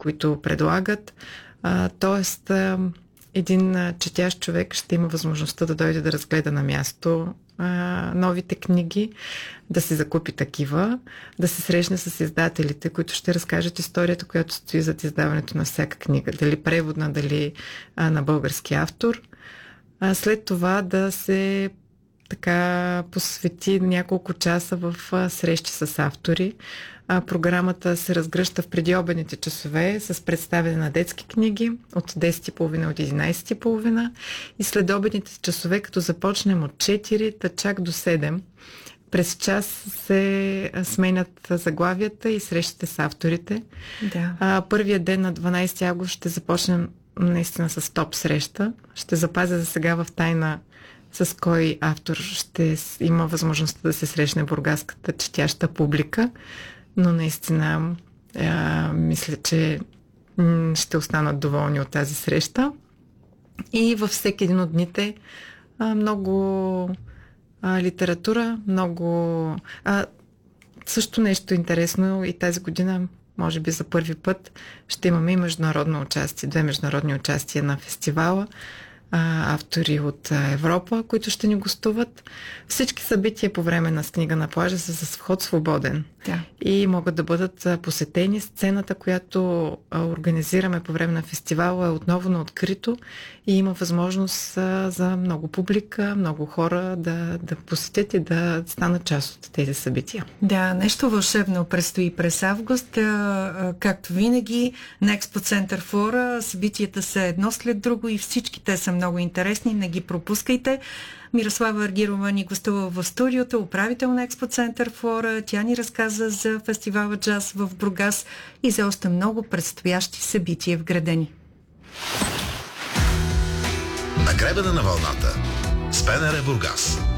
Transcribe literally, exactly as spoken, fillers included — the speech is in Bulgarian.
които предлагат. А, тоест, а, един а, четящ човек ще има възможността да дойде да разгледа на място а, новите книги, да се закупи такива, да се срещне с издателите, които ще разкажат историята, която стои зад издаването на всяка книга. Дали преводна, дали а, на български автор. А след това да се така посвети няколко часа в а, срещи с автори. А, програмата се разгръща в предиобедните часове с представяне на детски книги от десет и половина, от единайсет и половина и следобедните часове, като започнем от четири, та чак до седем. През час се сменят заглавията и срещите с авторите. Да. А, първият ден на дванайсети август ще започнем наистина с топ среща. Ще запазя за сега в тайна с кой автор ще има възможността да се срещне бургаската четяща публика, но наистина а, мисля, че м- ще останат доволни от тази среща. И във всеки един от дните а, много а, литература, много... А, също нещо интересно и тази година, може би за първи път, ще имаме и международно участие, две международни участия на фестивала. Автори от Европа, които ще ни гостуват. Всички събития по време на С книга на плажа са с вход свободен. Да. И могат да бъдат посетени. Сцената, която организираме по време на фестивала, е отново на открито и има възможност за много публика, много хора да, да посетят и да станат част от тези събития. Да, нещо вълшебно предстои през август. Както винаги, на Експо Център Флора събитията са едно след друго и всички те са много интересни, не ги пропускайте. Мирослава Аргирова ни гостува в студиото, управител на Експо Център Флора. Тя ни разказа за фестивала Джаз в Бургас и за още много предстоящи събития в града ни. На гребена на вълната с БНР Бургас.